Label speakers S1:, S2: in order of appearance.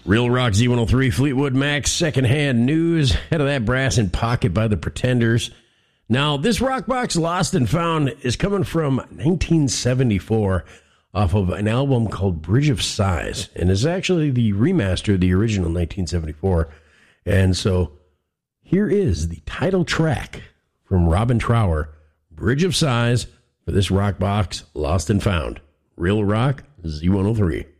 S1: Real Rock Z103, Fleetwood Mac's secondhand news. Head of that, Brass in Pocket by the Pretenders. Now, this rock box, Lost and Found, is coming from 1974 off of an album called Bridge of Sighs, and is actually the remaster of the original 1974. And so here is the title track from Robin Trower, Bridge of Sighs, for this rock box, Lost and Found. Real Rock Z103.